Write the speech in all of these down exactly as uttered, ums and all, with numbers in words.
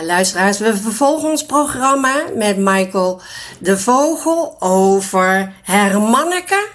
luisteraars, we vervolgen ons programma met Michael de Vogel over Hermanneke.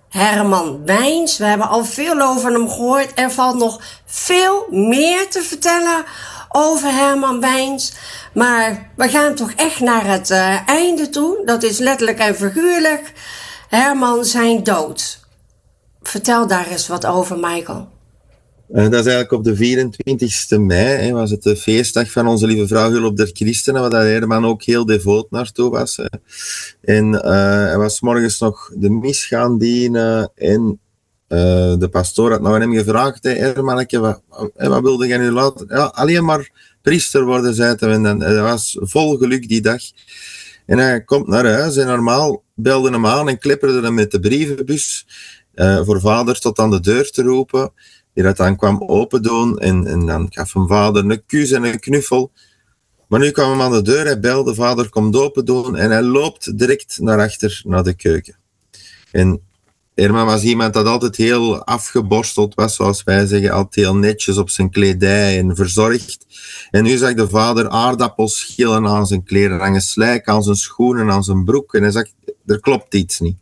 Herman Wijns. We hebben al veel over hem gehoord. Er valt nog veel meer te vertellen over Herman Wijns. Maar we gaan toch echt naar het uh, einde toe. Dat is letterlijk en figuurlijk. Herman zijn dood. Vertel daar eens wat over, Michael. Uh, dat is eigenlijk op de vierentwintigste mei, hè, was het de feestdag van onze lieve vrouw Hulp der Christenen, waar Herman ook heel devoot naartoe was. Hè. En uh, hij was 's morgens nog de mis gaan dienen en uh, de pastoor had nog aan hem gevraagd, hey, Hermanneke, wat, wat wilde jij nu laten? Ja, alleen maar priester worden, zei hij. En dan, hij was vol geluk die dag. En hij komt naar huis en normaal belde hem aan en klepperde hem met de brievenbus uh, voor vader tot aan de deur te roepen. Die dat dan kwam open doen en, en dan gaf hem vader een kus en een knuffel. Maar nu kwam hem aan de deur, hij belde, vader komt open doen en hij loopt direct naar achter, naar de keuken. En Herman was iemand dat altijd heel afgeborsteld was, zoals wij zeggen, altijd heel netjes op zijn kledij en verzorgd. En nu zag de vader aardappels schillen aan zijn kleren, hangen slijk aan zijn schoenen, aan zijn broek. En hij zag, er klopt iets niet.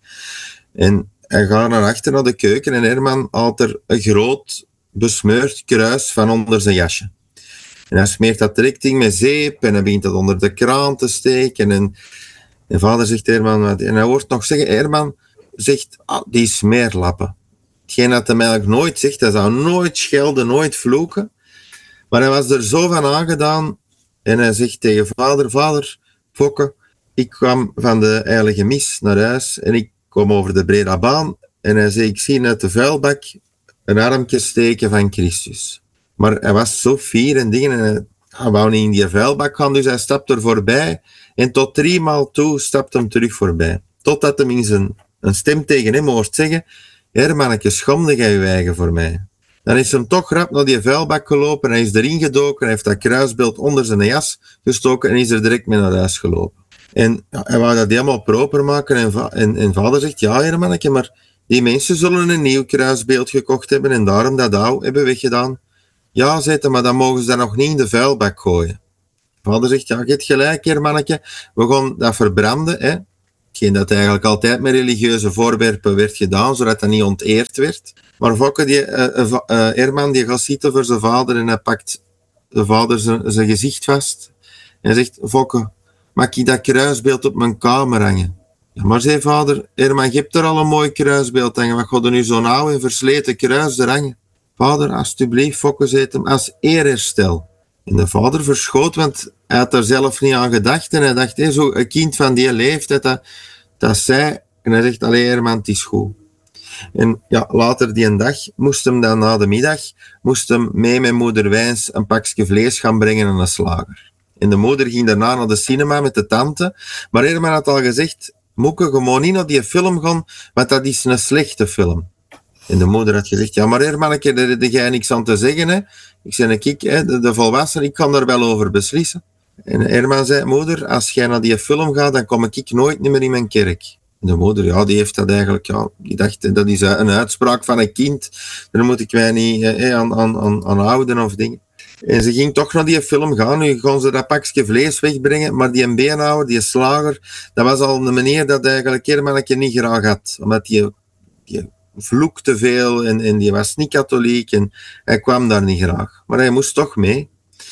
En hij gaat naar achter naar de keuken en Herman haalt er een groot besmeurd kruis van onder zijn jasje. En hij smeert dat direct in met zeep en hij begint dat onder de kraan te steken. En, en vader zegt Herman, en hij hoort nog zeggen, Herman zegt, ah, die smeerlappen. Hetgeen dat hij eigenlijk nooit zegt, hij zou nooit schelden, nooit vloeken. Maar hij was er zo van aangedaan en hij zegt tegen vader, vader, Fokke, ik kwam van de heilige mis naar huis en ik kom over de brede baan en hij zei, ik zie uit de vuilbak een armpje steken van Christus. Maar hij was zo fier en dingen en hij, hij wou niet in die vuilbak gaan, dus hij stapt er voorbij en tot drie maal toe stapt hem terug voorbij. Totdat hem in zijn een stem tegen hem hoort zeggen, Hermanneke, schomde jij je eigen voor mij. Dan is hem toch rap naar die vuilbak gelopen, hij is erin gedoken, hij heeft dat kruisbeeld onder zijn jas gestoken en is er direct mee naar huis gelopen. En ja, hij wou dat helemaal proper maken en, va- en, en vader zegt, ja Hermanneke, maar die mensen zullen een nieuw kruisbeeld gekocht hebben en daarom dat oude hebben weggedaan. Ja, zei hij, maar dan mogen ze dat nog niet in de vuilbak gooien. Vader zegt, ja, je hebt gelijk Hermanneke, we gaan dat verbranden, hè. Hetgeen dat eigenlijk altijd met religieuze voorwerpen werd gedaan, zodat dat niet onteerd werd. Maar Fokke, die, uh, uh, uh, Herman, die gaat zitten voor zijn vader en hij pakt de vader zijn, zijn gezicht vast. En hij zegt, Fokke, mag ik dat kruisbeeld op mijn kamer hangen? Ja, maar zei vader, Herman, je hebt er al een mooi kruisbeeld hangen. Wat gaat er nu zo'n oude en versleten kruis er hangen? Vader, alsjeblieft, Fokke, zei hem, als eerherstel. En de vader verschoot, want hij had er zelf niet aan gedacht. En hij dacht, hé, zo een kind van die leeftijd, dat, dat zei. En hij zegt, allee Herman, het is goed. En ja, later die dag moest hem dan na de middag, moest hem mee met moeder Wijns een pakje vlees gaan brengen aan een slager. En de moeder ging daarna naar de cinema met de tante. Maar Herman had al gezegd, Moeke, gewoon niet naar die film gaan, want dat is een slechte film. En de moeder had gezegd, ja maar Hermanneke, daar heb jij niks aan te zeggen. Hè? Ik zei, ik, hè, de, de volwassenen, ik kan daar wel over beslissen. En Herman zei, moeder, als jij naar die film gaat, dan kom ik nooit meer in mijn kerk. En de moeder, ja, die heeft dat eigenlijk, ja, die dacht, dat is een uitspraak van een kind. Daar moet ik mij niet eh, aan, aan, aan, aan houden of dingen. En ze ging toch naar die film gaan. Nu gaan ze dat pakje vlees wegbrengen, maar die beenhouwer, die slager, dat was al een meneer dat eigenlijk Hermanneke niet graag had. Omdat die, die vloekte veel en, en die was niet katholiek en hij kwam daar niet graag. Maar hij moest toch mee.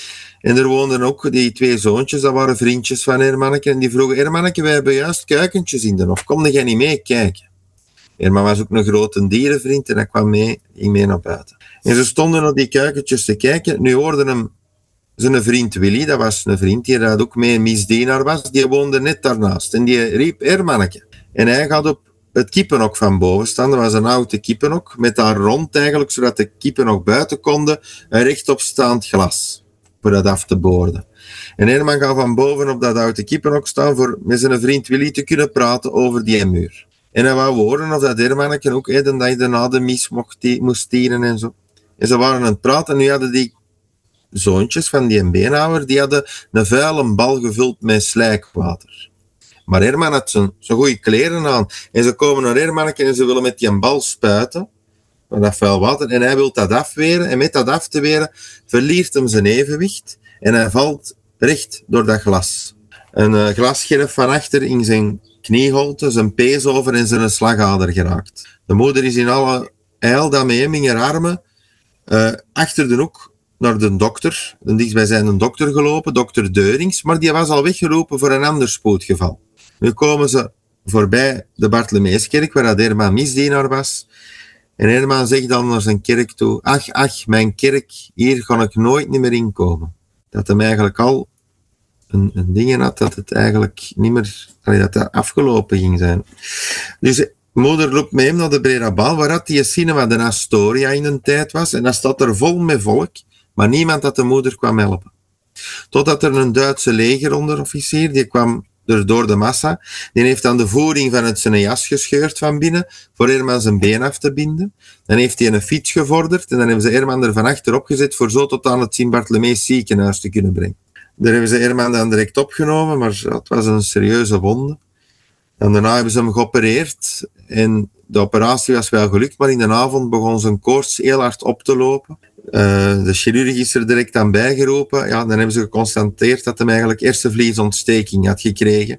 En er woonden ook die twee zoontjes, dat waren vriendjes van Hermanneke. En die vroegen, Hermanneke, wij hebben juist kuikentjes in de hof. Kom jij niet mee kijken? Herman was ook een grote dierenvriend en hij kwam mee, ging mee naar buiten. En ze stonden naar die kuikentjes te kijken. Nu hoorden hem zijn vriend Willy, dat was een vriend die had ook mee een misdienaar was, die woonde net daarnaast. En die riep, Hermanneke. En hij gaat op het kippenhok van boven staan. Dat was een oude kippenhok, met daar rond eigenlijk, zodat de kippen nog buiten konden, een rechtopstaand glas, voor dat af te boorden. En Herman gaat van boven op dat oude kippenhok staan, voor met zijn vriend Willy te kunnen praten over die muur. En hij wou horen of dat Hermanneke ook hè, de dag daarna de mis mocht die, moest dienen en zo. En ze waren aan het praten en nu hadden die zoontjes van die beenhouwer, die hadden een vuile bal gevuld met slijkwater. Maar Herman had zijn, zijn goede kleren aan. En ze komen naar Hermanneke en ze willen met die bal spuiten. Van dat vuil water. En hij wil dat afweren. En met dat af te weren verliert hem zijn evenwicht. En hij valt recht door dat glas. Een uh, glasscherf van achter in zijn knieholte, zijn pees over en zijn slagader geraakt. De moeder is in alle eil dat met hem in haar armen uh, achter de hoek naar de dokter, de dichtstbijzijnde dokter gelopen, dokter Deurings, maar die was al weggeroepen voor een ander spoedgeval. Nu komen ze voorbij de Barthelemeeskerk, waar dat Herman misdienaar was. En Herman zegt dan naar zijn kerk toe, ach, ach, mijn kerk, hier kan ik nooit niet meer inkomen. Dat hem eigenlijk al een, een ding had, dat het eigenlijk niet meer, dat het afgelopen ging zijn. Dus moeder loopt met hem naar de Breda-Bal, waar dat die cinema de Astoria in een tijd was. En dat staat er vol met volk, maar niemand dat de moeder kwam helpen. Totdat er een Duitse legeronderofficier, die kwam er door de massa, die heeft dan de voering van het zijn jas gescheurd van binnen, voor Herman zijn been af te binden. Dan heeft hij een fiets gevorderd, en dan hebben ze Herman er van achterop gezet, voor zo tot aan het Sint-Barthelemees ziekenhuis te kunnen brengen. Daar hebben ze Herman dan direct opgenomen, maar het was een serieuze wonde. En daarna hebben ze hem geopereerd, en de operatie was wel gelukt, maar in de avond begon zijn koorts heel hard op te lopen. Uh, de chirurg is er direct aan bijgeroepen. Ja, dan hebben ze geconstateerd dat hij eigenlijk hersenvliesontsteking had gekregen.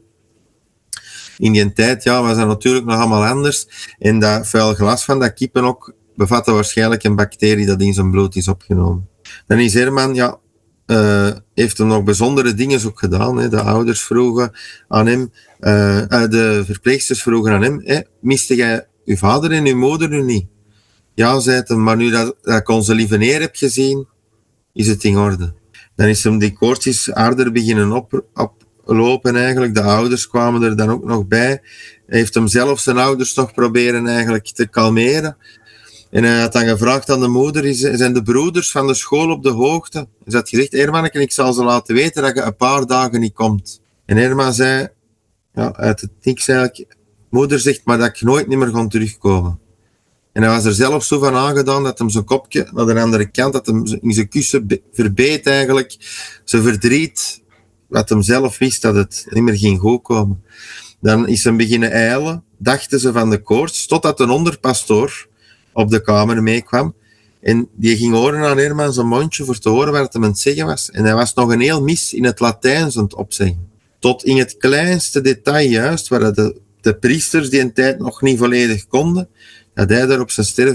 In die tijd ja, was dat natuurlijk nog allemaal anders. En dat vuil glas van dat kippenhok bevatte waarschijnlijk een bacterie dat in zijn bloed is opgenomen. Dan is Herman, ja, uh, heeft hem nog bijzondere dingen ook gedaan. Hè. De ouders vroegen aan hem, uh, uh, de verpleegsters vroegen aan hem, hè, miste jij uw vader en uw moeder nu niet? Ja, zei het hem, maar nu dat, dat ik onze lieve neer heb gezien, is het in orde. Dan is hem die koortsjes harder beginnen op, oplopen eigenlijk. De ouders kwamen er dan ook nog bij. Hij heeft hem zelf zijn ouders nog proberen eigenlijk te kalmeren. En hij had dan gevraagd aan de moeder, is, zijn de broeders van de school op de hoogte? Hij had gezegd, Hermanneke, ik zal ze laten weten dat je een paar dagen niet komt. En Herman zei, ja, uit het niks eigenlijk, moeder zegt maar dat ik nooit meer ga terugkomen. En hij was er zelf zo van aangedaan dat hem zijn kopje naar de andere kant, dat hem in zijn kussen be- verbeet eigenlijk, zijn verdriet, wat hem zelf wist dat het niet meer ging goed komen. Dan is hij beginnen ijlen, dachten ze van de koorts, totdat een onderpastoor op de kamer meekwam. En die ging horen aan Herman zijn mondje voor te horen wat hij aan het zeggen was. En hij was nog een heel mis in het Latijns aan het opzeggen. Tot in het kleinste detail juist, waar de, de priesters die een tijd nog niet volledig konden, dat hij daar op zijn sterfbed